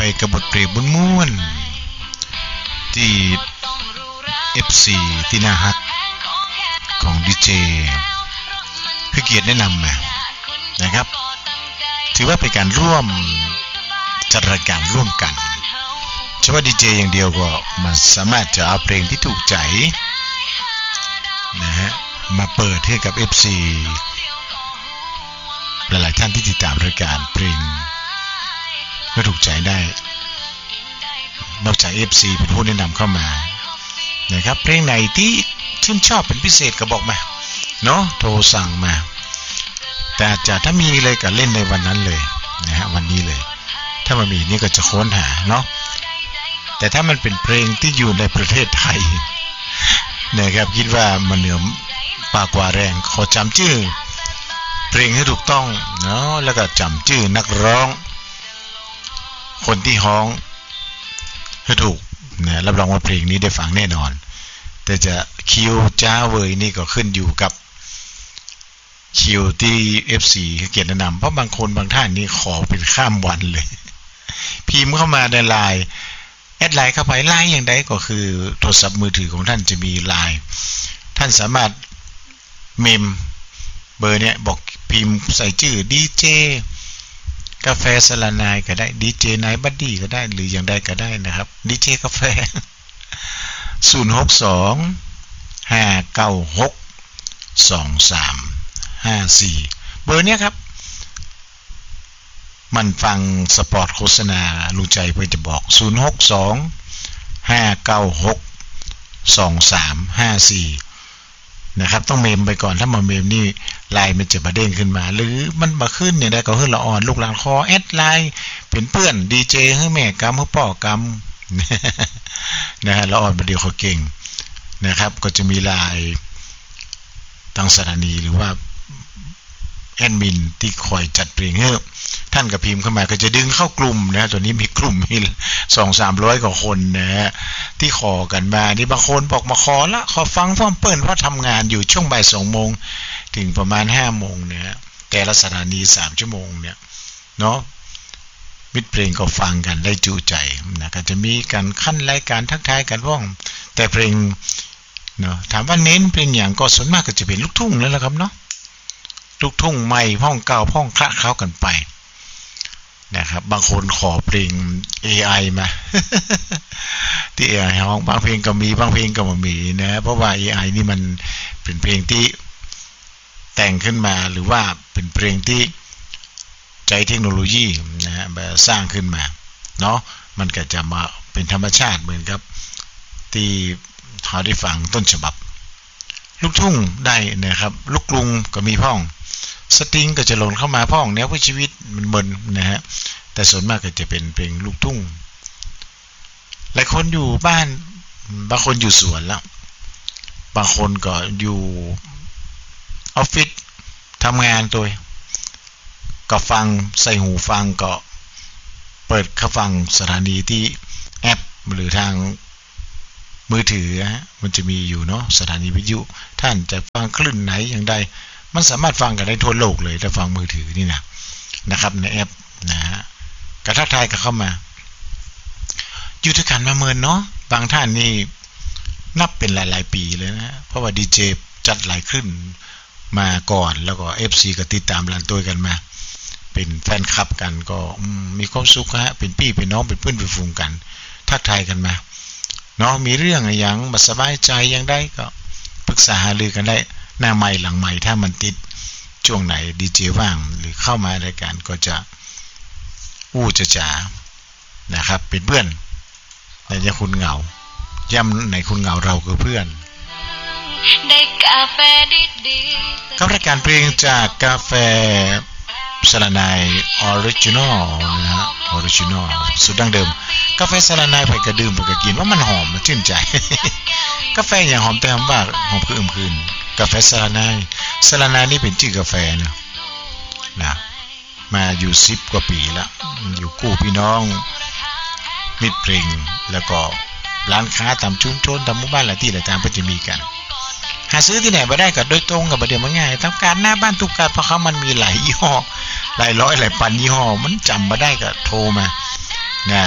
กับบทเพลงม้วนๆที่ FC ที่น่าฮักของดีเจคือเกียรติแนะนำมานะครับถือว่าเป็นการร่วมจัดรายการร่วมกันเฉพาะดีเจอย่างเดียวก็มันสามารถจะเอาเพลงที่ถูกใจนะฮะมาเปิดให้กับ FC หลายๆท่านที่ติดตามรายการเพลงไม่ถูกใจได้นอกจาก FC เป็นผู้แนะนำเข้ามานะครับเพลงไหนที่ชื่นชอบเป็นพิเศษก็บอกมาเนาะโทรสั่งมาแต่จะถ้ามีเลยก็เล่นในวันนั้นเลยนะฮะวันนี้เลยถ้ามันมีนี่ก็จะค้นหาเนาะแต่ถ้ามันเป็นเพลงที่อยู่ในประเทศไทยนะครับคิดว่ามันเหนือปากกว่าแรงขอจำชื่อเพลงให้ถูกต้องเนาะแล้วก็จำชื่อนักร้องคนที่ฮ้องให้ถูกนะรับรองว่าเพลงนี้ได้ฟังแน่นอนแต่จะคิวจ้าเวยนี่ก็ขึ้นอยู่กับคิวที่ FC เกียรติแนะนำเพราะบางคนบางท่านนี่ขอเป็นข้ามวันเลยพิมพ์เข้ามาในไลน์แอดไลน์เข้าไปไลน์อย่างใดก็คือโทรศัพท์มือถือของท่านจะมีไลน์ท่านสามารถเมมเบอร์เนี่ยบอกพิมพ์ใส่ชื่อดีเจกาแฟสลานายก็ได้ดีเจไนท์บัดดี้ก็ได้หรืออย่างใดก็ได้นะครับดีเจกาแฟ062-596-2354เบอร์เนี้ยครับมันฟังสปอร์ตโฆษณาลุงใจเพื่อจะบอก062-596-2354นะครับต้องเมมไปก่อนถ้ามาเมมนี่ไลน์มันจะมาเด้งขึ้นมาหรือมันมาขึ้นเนี่ยได้ก็ขึ้นละอ่อนลูกหลานคอแอดไลน์เป็นเพื่อนดีเจให้แม่กำให้พ่อกำนะฮะละอ่อนประเดี๋ยวเขาเก่งนะครับก็จะมีไลน์ตั้งสถานีหรือว่าแอดมินที่คอยจัดเพลงให้ท่านกับพิมพ์เข้ามาก็จะดึงเข้ากลุ่มนะตัวนี้มีกลุ่มมี 200-300 กว่าคนนะฮะที่ขอกันมานี่บางคนบอกมาขอละขอฟังพ่อมเปิ้ลเพราะทำงานอยู่ช่วงบ่าย 2 โมงถึงประมาณ 5 โมงนะฮะแต่ละสถานี3 ชั่วโมงเนี่ยเนาะมิตรเพลงก็ฟังกันได้จุใจนะก็จะมีการขั้นรายการทักทายกันว่องแต่เพลงเนาะถามว่าเน้นเพลงอย่างก็ส่วนมากก็จะเป็นลูกทุ่งแล้วละครับเนาะลูกทุ่งใหม่พ้องเก่าพ้องคละเข้ากันไปนะครับบางคนขอเพลง AI มา ที่ AI ร้องบางเพลงก็มีบางเพลงก็ไม่มีนะเพราะว่า AI นี่มันเป็นเพลงที่แต่งขึ้นมาหรือว่าเป็นเพลงที่ใจเทคโนโลยีนะฮะแบบสร้างขึ้นมาเนาะมันก็จะมาเป็นธรรมชาติเหมือนกับที่เขาได้ฟังต้นฉบับลูกทุ่งได้นะครับลูกกรุงก็มีพ้องสตริงก็จะหล่นเข้ามาพ้องแนวชีวิตมันเบินนะฮะแต่ส่วนมากก็จะเป็นเพลงลูกทุ่งหลายคนอยู่บ้านบางคนอยู่สวนแล้วบางคนก็อยู่ออฟฟิศทำงานตัวก็ฟังใส่หูฟังก็เปิดเข้าฟังสถานีที่แอปหรือทางมือถือมันจะมีอยู่เนาะสถานีวิทยุท่านจะฟังคลื่นไหนอย่างใดมันสามารถฟังกันได้ทั่วโลกเลยถ้าฟังมือถือนี่นะครับในแอปนะฮะกระทักทายกันเข้ามาอยู่ด้วยกันมาเมินเนาะบางท่านนี่นับเป็นหลายๆปีเลยนะเพราะว่าดีเจจัดหลายคลื่นมาก่อนแล้วก็ FC ก็ติดตามหลังตัวกันมาเป็นแฟนคลับกันก็มีความสุขฮะเป็นพี่เป็นน้องเป็นเพื่อนเป็นฝูงกันทักทายกันมาเนาะมีเรื่องอะไรอย่างมาสบายใจยังได้ก็ปรึกษาหารือกันได้หน้าใหม่หลังใหม่ถ้ามันติดช่วงไหนดีเจว่างหรือเข้ามารายการก็จะจ๋านะครับเป็นเพื่อนแต่ยังคุณเหงาย่ำในคุณเหงาเราคือเพื่อนได้กาแฟดีๆกับรายการเพลงจากกาแฟสลานายออริจินอลนะฮะออริจินอลสุดดั้งเดิมกาแฟสลานายไปกระดื่มไปกระกินว่ามันหอมมันชื่นใจ กาแฟอย่างหอมแต่หอมมากหอมคืนกาแฟสลานายนี่เป็นชื่อกาแฟนะมาอยู่10 กว่าปีแล้วอยู่กู้พี่น้องมิตรเพลงแล้วก็ร้านค้าตามชุมชนตามหมู่บ้านหลายที่หลายทางก็จะมีกันหาซื้อที่ไหนมาได้ก็โดยตรงกับประเดี๋ยวมันง่ายทำการหน้าบ้านทุกการเพราะเขามันมีหลายยี่ห้อหลายร้อยหลายพันยี่ห้อมันจำมาได้ก็โทรมานะ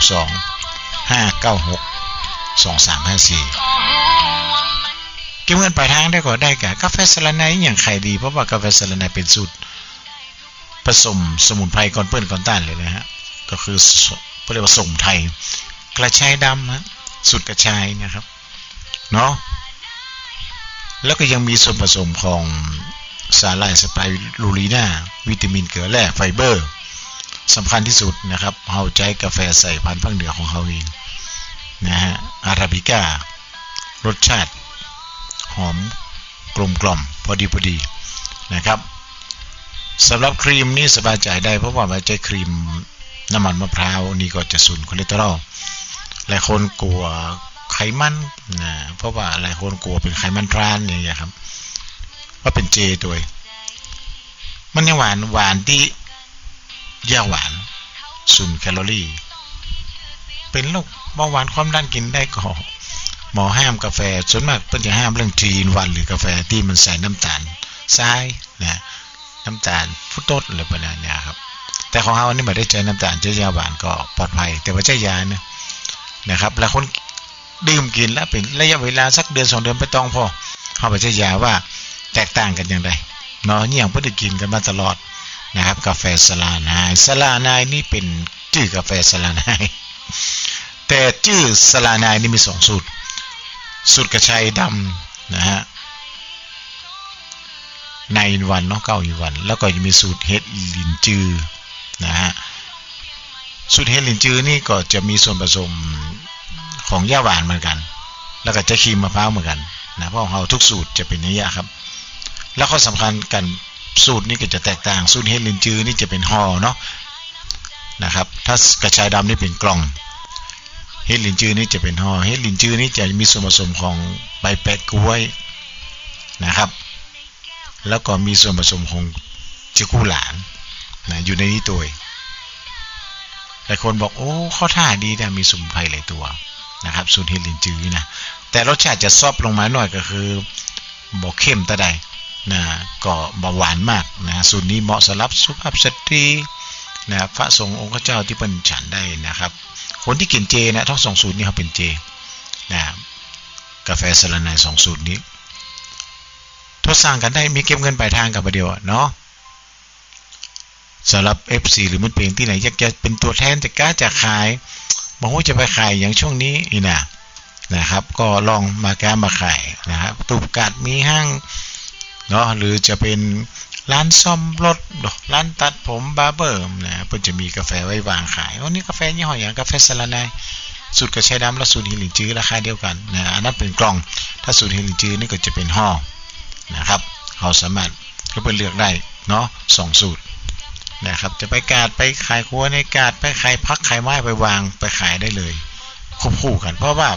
062-596-2354เก็บเงินปลายทางได้ก็ได้กับกาแฟสะระไนอย่างขายดีเพราะว่ากาแฟสะระไนเป็นสูตรผสมสมุนไพรก่อนเปิ้นก่อนต้านเลยนะฮะก็คือเรียกว่าสมุนไพรกระชายดำฮะสูตรกระชายนะครับเนาะแล้วก็ยังมีส่วนผสมของสาหร่ายสไปรูลีนาวิตามินเกลือแร่ไฟเบอร์สำคัญที่สุดนะครับเฮาใจกาแฟใส่พันธุ์ภาคเหนือของเฮาเองนะฮะอาราบิก้ารสชาติหอมกลมกล่อมพอดีนะครับสำหรับครีมนี่สบายใจได้เพราะว่ามันใช้ครีมน้ำมันมะพร้าวนี่ก็จะ0คอเลสเตอรอลหลายคนกลัวไขมันนะเพราะว่าหลายคนกลัวเป็นไขมันทรานอย่างเงี้ยครับว่าเป็นเจตัวมันยังหวานที่ยาหวาน0แคลอรี่เป็นโรคเบาหวานความดันกินได้ก็หมอห้ามกาแฟส่วนมากเพิ่นจะห้ามเรื่อง3-in-1หรือกาแฟที่มันใส่น้ำตาลทรายนะน้ำตาลฟุตโตสอะไรประมาณนี้ครับแต่ของเฮานี่ไม่ได้ใช้น้ำตาลใช้ยาหวานก็ปลอดภัยแต่ว่าใช้ยานะครับแล้วคนดื่มกินแล้วเป็นระยะเวลาสักเดือน2เดือนไม่ต้องพอเฮาไปใช้ยาว่าแตกต่างกันอย่างไรเนาะเนี่ยเพิ่นได้กินกันมาตลอดนะครับกาแฟสลานายนี่เป็นชื่อกาแฟสลานายแต่ชื่อสลานายนี่มี2สูตรกระชายดำนะฮะ9-in-1เนาะ9-in-1แล้วก็จะมีสูตรเฮ็ดลินจือนะฮะสูตรเฮ็ดลินจือนี่ก็จะมีส่วนผสมของย่าหวานเหมือนกันแล้วก็จะครีมมะพร้าวเหมือนกันนะเพราะของเราทุกสูตรจะเป็นอย่างนี้ครับแล้วข้อสำคัญกันสูตรนี้ก็จะแตกต่างสูตรเฮ็ดลินจือนี่จะเป็นห่อเนาะนะครับถ้ากระชายดำนี่เป็นกล่องเฮ็ดลินจือนี่จะเป็นห่อเฮ็ดลินจือนี่จะมีส่วนผสมของใบแปะกล้วยนะครับแล้วก็มีส่วนผสมของเจกู้หลานนะอยู่ในนี้ตัวหลายคนบอกโอ้ข้อท่าดีนะมีสมุนไพรหลายตัวนะครับสูตรเฮ็ดลินจือนะแต่รสชาติจะซอฟลงมาหน่อยก็คือบ่เข้มแต่ใดนะก็บ่หวานมากนะสูตรนี้เหมาะสำหรับสุภาพสตรีนะพระสงฆ์องค์เจ้าที่เพิ่นฉันได้นะครับคนที่กินเจนะทั้ง2สูตรนี้เขาเป็นเจนะกาแฟสะระไน2สูตรนี้ทดสร้างกันได้มีเก็บเงินปลายทางกับประเดียวเนาะสำหรับ FC หรือมันเป็นที่ไหนอยากจะเป็นตัวแทนจะกล้าจะขายบอกว่าจะไปขายอย่างช่วงนี้นี่นะครับก็ลองมาขายนะครับตูบกัดมีห้างเนาะหรือจะเป็นร้านซ่อมรถร้านตัดผมบาร์เบอร์นะเพิ่นจะมีกาแฟไว้วางขายวันนี้กาแฟยี่ห้ออย่างกาแฟสะระไนสูตรกระชายดำและสูตรเฮ็ดลินจือราคาเดียวกันนะอันนั้นเป็นกล่องถ้าสูตรเฮ็ดลินจือนี่ก็จะเป็นห่อนะครับเราสามารถก็ไปเลือกได้เนาะ2สูตรนะครับจะไปกาดไปขายครัวในกาดไปขายพักขายไม้ไปวางไปขายได้เลยควบคู่กันเพราะว่า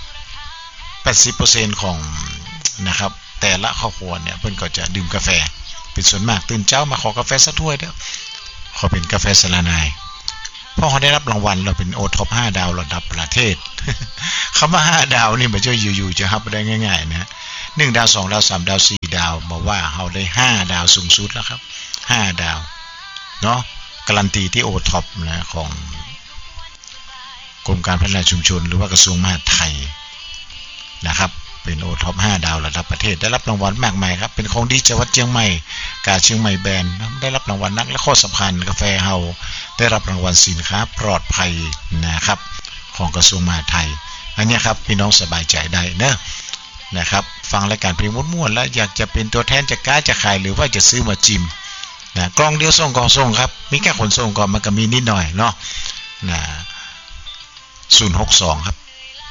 80% ของนะครับแต่ละครอบครัวเนี่ยเพิ่นก็จะดื่มกาแฟเป็นส่วนมากตื่นเช้ามาขอกาแฟสักถ้วยเด้อขอเป็นกาแฟสะระไนเพราะเขาได้รับรางวัลเราเป็นโอท็อป5ดาวระดับประเทศคำว่า5ดาวนี่ไม่ใช่อยู่ๆจะรับได้ง่ายๆนะ1ดาว2ดาว3ดาว4ดาวบอกว่าเฮาได้5ดาวสูงสุดแล้วครับ5ดาวเนาะการันตีที่โอท็อปนะของกรมการพัฒนาชุมชนหรือว่ากระทรวงมหาดไทยนะครับเป็นโอท็อป5ดาวระดับประเทศได้รับรางวัลมากมายครับเป็นของดีจังหวัดเชียงใหม่กาเชียงใหม่แบรนด์ได้รับรางวัลนักและข้อสำคัญกาแฟเฮาได้รับรางวัลสินค้าปลอดภัยนะครับของกระทรวงมหาดไทยอันนี้ครับพี่น้องสบายใจได้นะครับฟังรายการเพลงม่วนๆแล้วอยากจะเป็นตัวแทนจะกล้าจะขายหรือว่าจะซื้อมาจิมนะกล่องเดียวส่งกล่องส่งครับมีแค่ขนส่งก่อนมันก็มีนิดหน่อยเนาะนะ062ครับ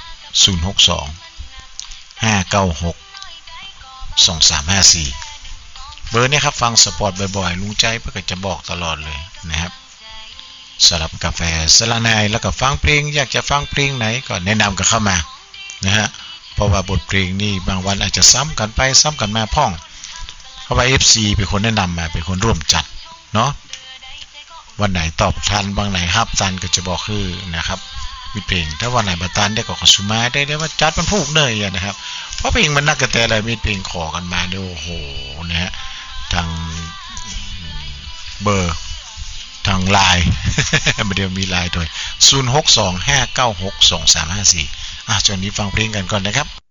062-596-2354เบอร์นี้ครับฟังสปอร์ตบ่อยๆลุงใจเพื่อจะบอกตลอดเลยนะครับสำหรับกาแฟสะระไนแล้วก็ฟังเพลงอยากจะฟังเพลงไหนก็แนะนำกันเข้ามานะฮะเพราะว่าบทเพลงนี่บางวันอาจจะซ้ำกันไปซ้ำกันมาพ่องเพราะว่า FC เป็นคนแนะนำมาเป็นคนร่วมจัดเนาะวันไหนตอบทันบางไหนฮับทันก็จะบอกคือนะครับมีเพลงถ้าวันไหนมาทันได้ก็ขอสุมาได้ว่าจัดมันพูกเนยนะครับเพราะเพลงมันนักกระแตอะไรมีเพลงขอกันมาโอ้โหนะฮะทางเบอร์ทางไลน์ เดี๋ยวมีไลน์ด้วย0625962354ช่วงนี้ฟังเพลงกันก่อนนะครับ